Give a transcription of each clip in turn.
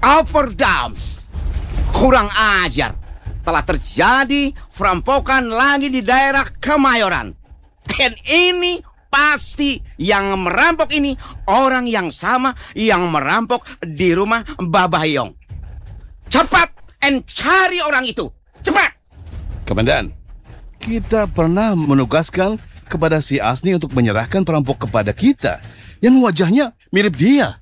Overdams. Kurang ajar. Telah terjadi perampokan lagi di daerah Kemayoran. Dan ini pasti yang merampok ini orang yang sama yang merampok di rumah Babayong. Cepat cari orang itu. Cepat. Komandan, kita pernah menugaskan kepada si Asni untuk menyerahkan perampok kepada kita yang wajahnya mirip dia.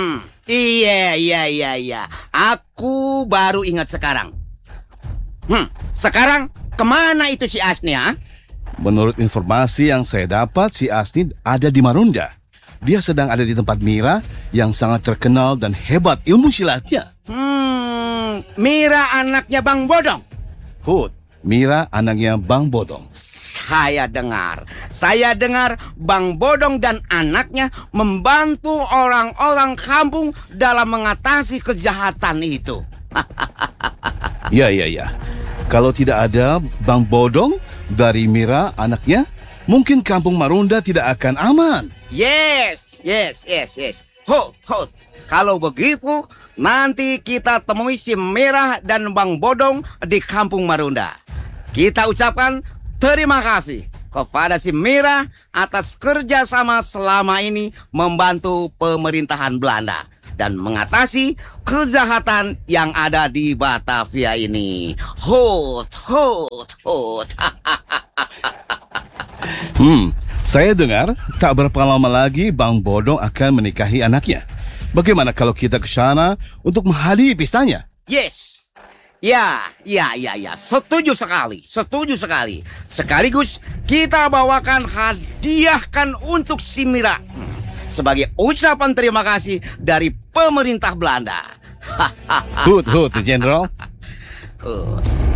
Iya. Aku baru ingat sekarang. Sekarang kemana itu si Asni, ha? Menurut informasi yang saya dapat, si Asni ada di Marunda. Dia sedang ada di tempat Mira yang sangat terkenal dan hebat ilmu silatnya. Mira anaknya Bang Bodong. Hud, Mira anaknya Bang Bodong. Saya dengar Bang Bodong dan anaknya membantu orang-orang kampung dalam mengatasi kejahatan itu. Iya. Kalau tidak ada Bang Bodong dari Mira anaknya, mungkin kampung Marunda tidak akan aman. Yes. Hold. Kalau begitu, nanti kita temui si Mira dan Bang Bodong di kampung Marunda. Kita ucapkan terima kasih kepada si Mira atas kerjasama selama ini membantu pemerintahan Belanda dan mengatasi kejahatan yang ada di Batavia ini. Hold. Saya dengar tak berapa lama lagi Bang Bodong akan menikahi anaknya. Bagaimana kalau kita ke sana untuk menghadiri pestanya? Yes. Ya. Setuju sekali. Sekaligus kita bawakan hadiahkan untuk si Mira sebagai ucapan terima kasih dari pemerintah Belanda. Hud, General.